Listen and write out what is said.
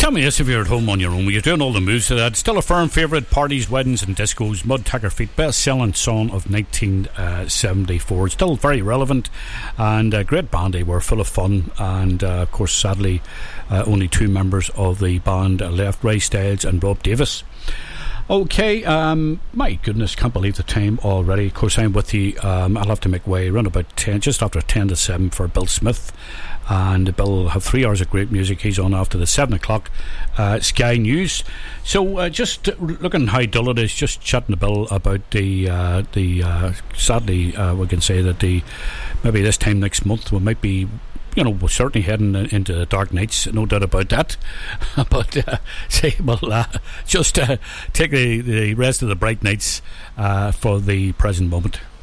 tell me this if you're at home on your own, you're doing all the moves to that. Still a firm favourite, parties, weddings and discos, Mud Tacker Feet, best-selling song of 1974. Still very relevant, and a great band. They were full of fun, and of course sadly only two members of the band left, Ray Stiles and Rob Davis. Okay, my goodness, can't believe the time already. Of course, I'm with you. I'll have to make way around about 10, just after 10 to 7 for Bill Smith. And Bill will have 3 hours of great music. He's on after the 7 o'clock Sky News. So just looking how dull it is, just chatting to Bill about the sadly, we can say that maybe this time next month we might be, we're certainly heading into the dark nights, no doubt about that. But just take the rest of the bright nights for the present moment.